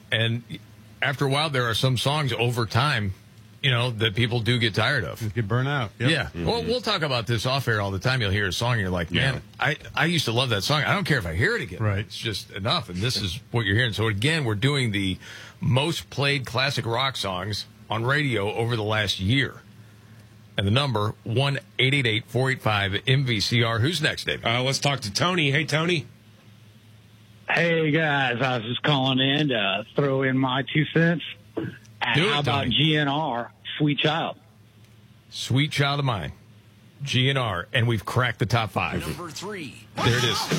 And after a while, there are some songs over time, that people do get tired of. You get burnt out. Yep. Yeah. Mm-hmm. Well, we'll talk about this off air all the time. You'll hear a song and you're like, man, I used to love that song. I don't care if I hear it again. Right. It's just enough. And this is what you're hearing. So again, we're doing the most played classic rock songs on radio over the last year. And the number, 1-888-485-MVCR. Who's next, Dave? Let's talk to Tony. Hey, Tony. Hey, guys. I was just calling in to throw in my 2 cents. How about GNR, Sweet Child? Sweet Child of Mine. GNR. And we've cracked the top 5. Number 3. There it is.